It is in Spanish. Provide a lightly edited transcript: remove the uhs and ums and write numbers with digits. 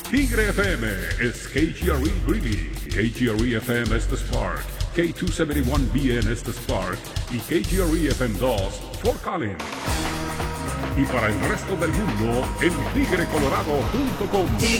Tigre FM is KGRE Greeley, KGRE FM es The Spark, K271BN es The Spark y KGRE FM 2 Fort Collins. Y para el resto del mundo, en tigrecolorado.com.